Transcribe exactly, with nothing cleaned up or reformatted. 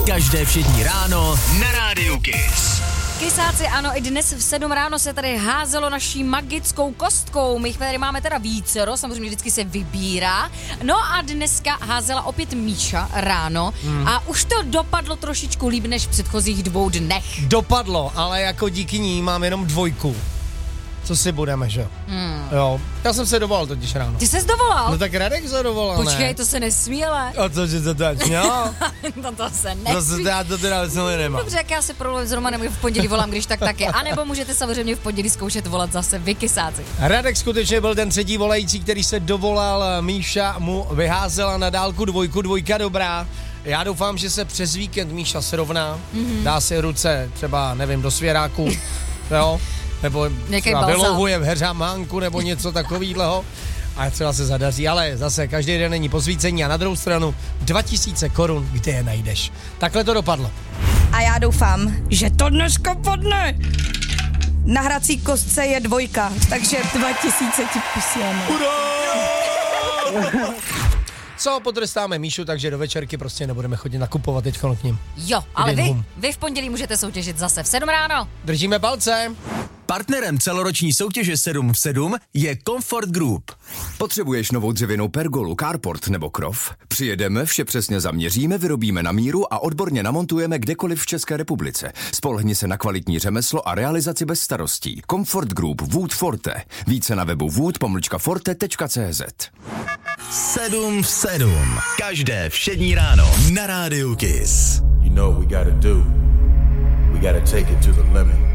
Každé všední ráno na Rádiu Kiss. Kysáci, ano, i dnes v sedm ráno se tady házelo naší magickou kostkou. My jich tady máme teda vícero, samozřejmě vždycky se vybírá. No a dneska házela opět Míša ráno hmm. a už to dopadlo trošičku líp než v předchozích dvou dnech. Dopadlo, ale jako díky ní mám jenom dvojku. Co si budeme, že? Hmm. Jo. Já jsem se dovolal totiž ráno. Ty ses dovolal? No tak Radek se dovolal, ne? Počkej, to se nesmí, ale. A co, že to teď, jo? No to se nesmí. To se já to teda vůbec nemám. Dobře, jak já se promluvím s Romanem, v pondělí volám, když tak taky. A nebo můžete samozřejmě v pondělí zkoušet volat zase vy, Kysáci. Radek skutečně byl ten třetí volající, který se dovolal. Míša mu vyházela na dálku dvojku, dvojka dobrá. Já doufám, že se přes víkend Míša srovná, mm-hmm. dá si ruce třeba, nevím, do svěráku, jo? Nebo třeba vylouhuje v heřamánku nebo něco takovýhleho a třeba se zadaří, ale zase každý den není posvícení a na druhou stranu dva tisíce korun, kde je najdeš. Takhle to dopadlo. A já doufám, že to dneska padne. Na hrací kostce je dvojka, takže dva tisíce ti posíláme. Co, potrestáme Míšu, takže do večerky prostě nebudeme chodit nakupovat teď k ním. Jo, ale vy, vy v pondělí můžete soutěžit zase v sedm ráno. Držíme palce. Partnerem celoroční soutěže sedm v sedm je Comfort Group. Potřebuješ novou dřevěnou pergolu, carport nebo krov? Přijedeme, vše přesně zaměříme, vyrobíme na míru a odborně namontujeme kdekoliv v České republice. Spolehni se na kvalitní řemeslo a realizaci bez starostí. Comfort Group Wood Forte. Více na webu wood pomlčka forte tečka cz. sedm v sedm. Každé všední ráno na Rádiu Kiss. You know what we gotta do. We gotta take it to the limit.